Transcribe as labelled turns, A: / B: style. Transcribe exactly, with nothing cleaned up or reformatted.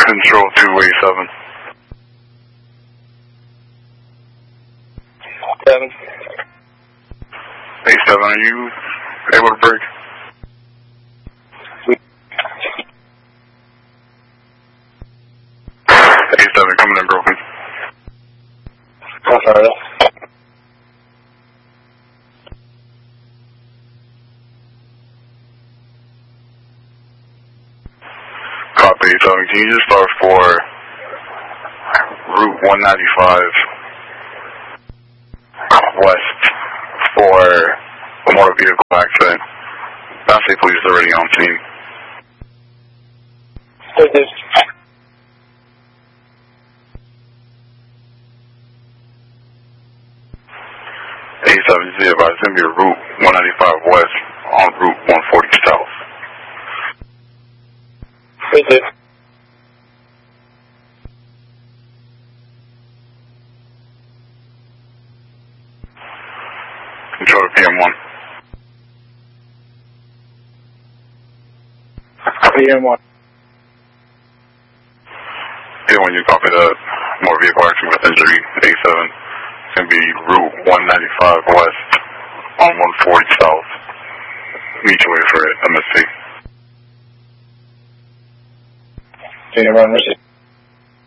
A: Control two eighty-seven.
B: Seven.
A: eighty-seven, are you able to break? eighty-seven, coming in broken.
B: I'm sorry.
A: Copy, eighty-seven. Can you just start for Route one ninety-five west for a motor vehicle accident? Massey Police is already on scene.
B: Take this.
A: eighty-seven, Z advised, it's going to be Route one ninety-five west on Route one forty south.
B: Take this.
A: Control to P M one.
B: P M one.
A: P M one, you copy that. Motor vehicle accident with injury, eighty-seven. It's going to be Route one ninety-five west on one forty south. Mutually for M S C.
B: Data run, receive.